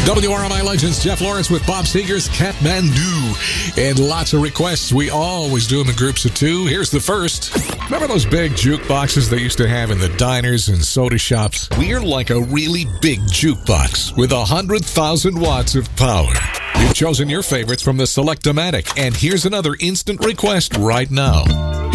WRMI Legends, Jeff Lawrence with Bob Seger's Kathmandu. And lots of requests. We always do them in groups of two. Here's the first. Remember those big jukeboxes they used to have in the diners and soda shops? We're like a really big jukebox with 100,000 watts of power. You've chosen your favorites from the Select-O-Matic. And here's another instant request right now.